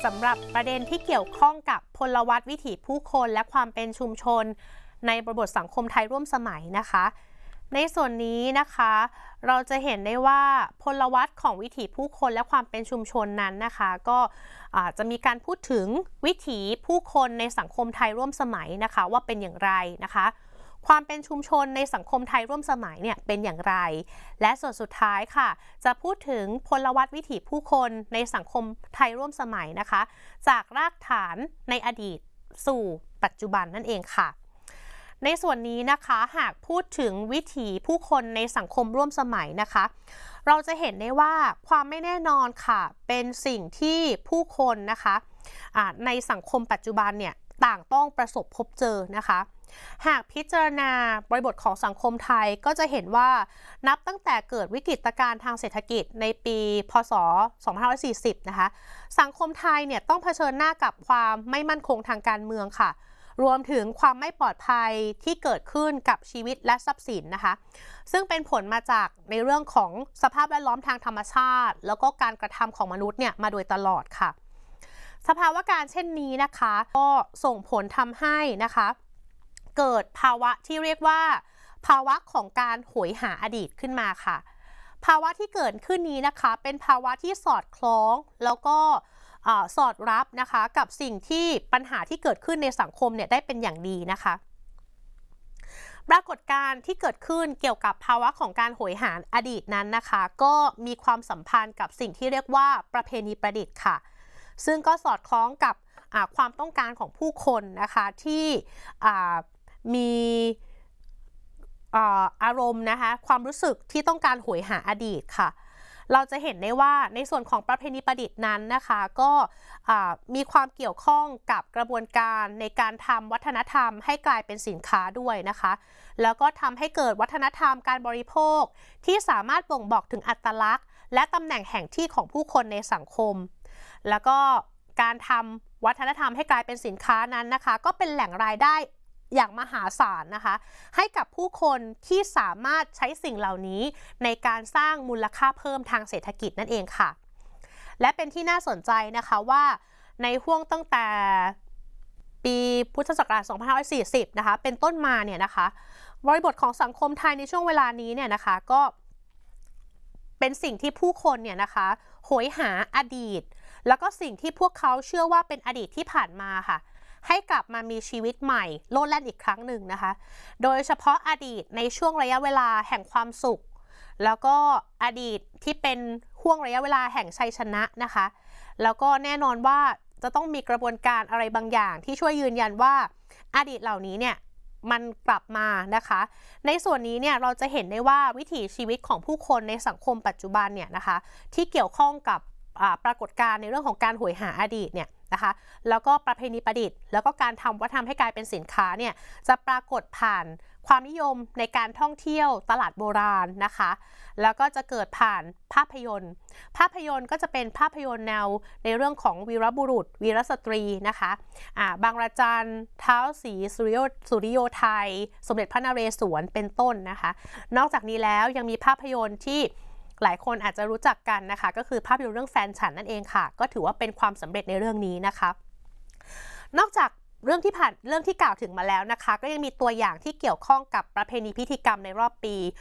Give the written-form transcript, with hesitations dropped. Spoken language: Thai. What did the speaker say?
สำหรับประเด็นที่เกี่ยวข้องกับพลวัตวิถีผู้คนและความเป็นชุมชนในบริบทสังคมไทยร่วมสมัยนะคะในส่วนนี้นะคะเราจะเห็นได้ว่าพลวัตของวิถีผู้คนและความเป็นชุมชนนั้นนะคะก็จะมีการพูดถึงวิถีผู้คนในสังคมไทยร่วมสมัยนะคะว่าเป็นอย่างไรนะคะความเป็นชุมชนในสังคมไทยร่วมสมัยเนี่ยเป็นอย่างไรและส่วนสุดท้ายค่ะจะพูดถึงพลวัตวิถีผู้คนในสังคมไทยร่วมสมัยนะคะจากรากฐานในอดีตสู่ปัจจุบันนั่นเองค่ะในส่วนนี้นะคะหากพูดถึงวิถีผู้คนในสังคมร่วมสมัยนะคะเราจะเห็นได้ว่าความไม่แน่นอนค่ะเป็นสิ่งที่ผู้คนนะคะในสังคมปัจจุบันเนี่ยต่างต้องประสบพบเจอนะคะหากพิจารณาบริบทของสังคมไทยก็จะเห็นว่านับตั้งแต่เกิดวิกฤตการณ์ทางเศรษฐกิจในปีพ.ศ. 2540นะคะสังคมไทยเนี่ยต้องเผชิญหน้ากับความไม่มั่นคงทางการเมืองค่ะรวมถึงความไม่ปลอดภัยที่เกิดขึ้นกับชีวิตและทรัพย์สินนะคะซึ่งเป็นผลมาจากในเรื่องของสภาพแวดล้อมทางธรรมชาติแล้วก็การกระทำของมนุษย์เนี่ยมาโดยตลอดค่ะสภาวะการเช่นนี้นะคะก็ส่งผลทำให้นะคะเกิดภาวะที่เรียกว่าภาวะของการโหยหาอดีตขึ้นมาค่ะภาวะที่เกิดขึ้นนี้นะคะเป็นภาวะที่สอดคล้องแล้วก็สอดรับนะคะกับสิ่งที่ปัญหาที่เกิดขึ้นในสังคมเนี่ยได้เป็นอย่างดีนะคะปรากฏการณ์ที่เกิดขึ้นเกี่ยวกับภาวะของการโหยหาอดีตนั้นนะคะก็มีความสัมพันธ์กับสิ่งที่เรียกว่าประเพณีประดิษฐ์ค่ะซึ่งก็สอดคล้องกับความต้องการของผู้คนนะคะที่มีอารมณ์นะคะความรู้สึกที่ต้องการโหยหาอดีตค่ะเราจะเห็นได้ว่าในส่วนของประเพณีประดิษฐ์นั้นนะคะก็มีความเกี่ยวข้องกับกระบวนการในการทำวัฒนธรรมให้กลายเป็นสินค้าด้วยนะคะแล้วก็ทำให้เกิดวัฒนธรรมการบริโภคที่สามารถบ่งบอกถึงอัตลักษณ์และตำแหน่งแห่งที่ของผู้คนในสังคมแล้วก็การทำวัฒนธรรมให้กลายเป็นสินค้านั้นนะคะก็เป็นแหล่งรายได้อย่างมหาศาลนะคะให้กับผู้คนที่สามารถใช้สิ่งเหล่านี้ในการสร้างมูลค่าเพิ่มทางเศรษฐกิจนั่นเองค่ะและเป็นที่น่าสนใจนะคะว่าในห่วงตั้งแต่ปีพุทธศักราช 2540 นะคะเป็นต้นมาเนี่ยนะคะบริบทของสังคมไทยในช่วงเวลานี้เนี่ยนะคะก็เป็นสิ่งที่ผู้คนเนี่ยนะคะโหยหาอดีตแล้วก็สิ่งที่พวกเขาเชื่อว่าเป็นอดีตที่ผ่านมาค่ะให้กลับมามีชีวิตใหม่โลดแล่นอีกครั้งหนึ่งนะคะโดยเฉพาะอดีตในช่วงระยะเวลาแห่งความสุขแล้วก็อดีตที่เป็นห่วงระยะเวลาแห่งชัยชนะนะคะแล้วก็แน่นอนว่าจะต้องมีกระบวนการอะไรบางอย่างที่ช่วยยืนยันว่าอดีตเหล่านี้เนี่ยมันกลับมานะคะในส่วนนี้เนี่ยเราจะเห็นได้ว่าวิถีชีวิตของผู้คนในสังคมปัจจุบันเนี่ยนะคะที่เกี่ยวข้องกับปรากฏการณ์ในเรื่องของการโหยหาอดีตเนี่ยนะคะแล้วก็ประเพณีประดิษฐ์แล้วก็การทำวัฒนธรรมให้กลายเป็นสินค้าเนี่ยจะปรากฏผ่านความนิยมในการท่องเที่ยวตลาดโบราณนะคะแล้วก็จะเกิดผ่านภาพยนตร์ก็จะเป็นภาพยนตร์แนวในเรื่องของวีรบุรุษวีรสตรีนะคะบางระจันท้าวศรีสุริโยไทยสมเด็จพระนเรศวรเป็นต้นนะคะนอกจากนี้แล้วยังมีภาพยนตร์ที่หลายคนอาจจะรู้จักกันนะคะก็คือภาพยนตร์เรื่องแฟนฉันนั่นเองค่ะก็ถือว่าเป็นความสำเร็จในเรื่องนี้นะคะนอกจากเรื่องที่กล่าวถึงมาแล้วนะคะก็ยังมีตัวอย่างที่เกี่ยวข้องกับประเพณีพิธีกรรมในรอบปี